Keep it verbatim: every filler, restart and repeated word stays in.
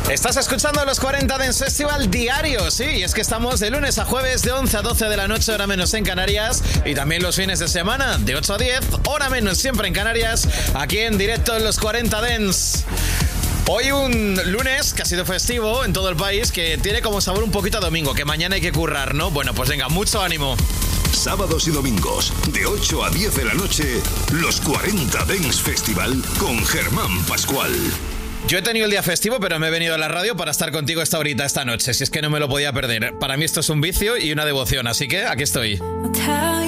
Estás escuchando los cuarenta Dance Festival diario, sí, y es que estamos de lunes a jueves de once a doce de la noche, hora menos en Canarias, y también los fines de semana de ocho a diez, hora menos siempre en Canarias, aquí en directo en los cuarenta Dance. Hoy un lunes que ha sido festivo en todo el país, que tiene como sabor un poquito a domingo, que mañana hay que currar, ¿no? Bueno, pues venga, mucho ánimo. Sábados y domingos, de ocho a diez de la noche, los cuarenta Dance Festival con Germán Pascual. Yo he tenido el día festivo, pero me he venido a la radio para estar contigo esta horita, esta noche, si es que no me lo podía perder. Para mí esto es un vicio y una devoción, así que aquí estoy.